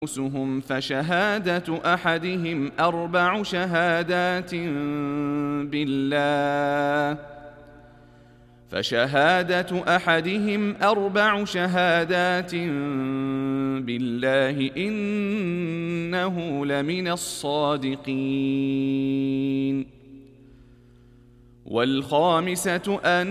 أنفسهم فشهادة أحدهم أربع شهادات بالله إنه لمن الصادقين. والخامسة أن